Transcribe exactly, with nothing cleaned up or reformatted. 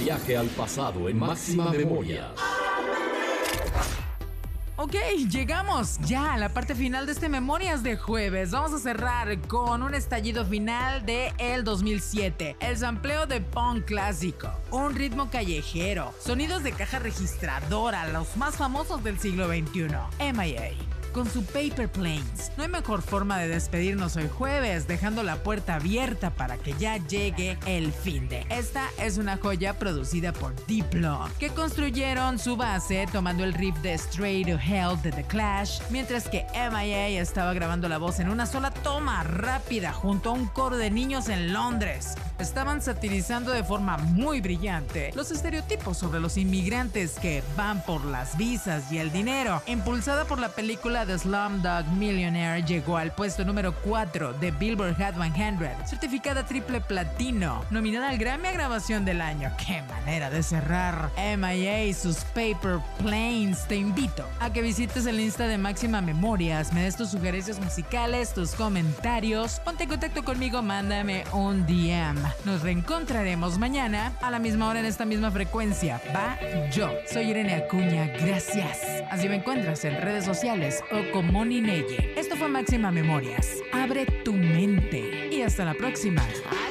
Viaje al pasado en Máxima Memoria. Ok, llegamos ya a la parte final de este Memorias de Jueves. Vamos a cerrar con un estallido final de el dos mil siete. El sampleo de punk clásico, un ritmo callejero, sonidos de caja registradora, los más famosos del siglo veintiuno. M I A con su Paper Planes. No hay mejor forma de despedirnos hoy jueves, dejando la puerta abierta para que ya llegue el fin de. Esta es una joya producida por Diplo, que construyeron su base tomando el riff de Straight to Hell de The Clash, mientras que M I A estaba grabando la voz en una sola toma rápida junto a un coro de niños en Londres. Estaban satirizando de forma muy brillante los estereotipos sobre los inmigrantes que van por las visas y el dinero. Impulsada por la película The Slumdog Millionaire, llegó al puesto número cuatro de Billboard Hot cien, certificada triple platino, nominada al Grammy a Grabación del Año. ¡Qué manera de cerrar! M I A y sus Paper Planes. Te invito a que visites el Insta de Máxima Memorias, me des tus sugerencias musicales, tus comentarios, ponte en contacto conmigo, mándame un D M. Nos reencontraremos mañana a la misma hora en esta misma frecuencia. Va, yo soy Irene Acuña, gracias. Así me encuentras en redes sociales o como Nineye. Esto fue Máxima Memorias. Abre tu mente y hasta la próxima.